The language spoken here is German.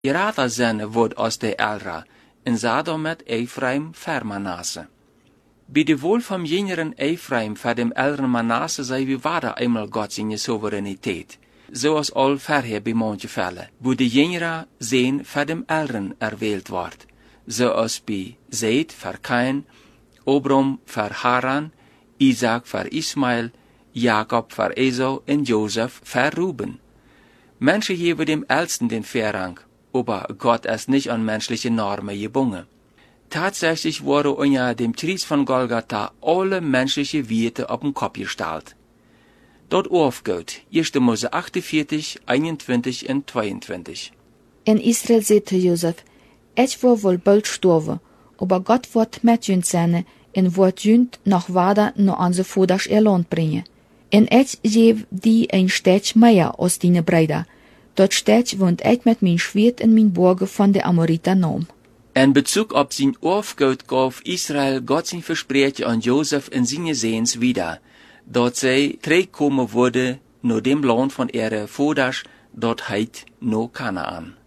Gerata zijn wordt als de Elra, en Zadom met Ephraim ver Manasse. Bij de wohl vom jüngeren Ephraim ver dem älteren Manasse sei wie wada einmal Gott seine Souveränität, zoals al verher bij manche Fälle, wo de jüngere Sehen ver dem älteren erwählt wordt, zoals bij Seth ver Kain, Abram ver Haran, Isaac ver Ismael, Jakob ver Esau en Joseph ver Ruben. Menschen geben dem Ältesten den Vorrang, aber Gott ist nicht an menschliche Normen gebunden. Tatsächlich wurde unter dem Kreuz von Golgatha alle menschliche Werte auf den Kopf gestellt. Dort aufgeht 1. Mose 48, 21 und 22. En Israel sagte Josef, ich war wohl bald sterben, aber Gott wird mit jünd sein, en wird jünd noch weiter nach onze Voders Land brengen. En ich gebe die ein Städtchen mehr als deine Brüder. Dort Städtchen wohnt ich mit mein Schwert in mein Burgen von der Amoriter Naam. In Bezug auf sein Aufgut gab Israel Gott sein Versprechen an Josef in seine Sehens wieder, dort sie zurückkommen würde, nur dem Land von ihrer Voders, dort heit no Kanaan.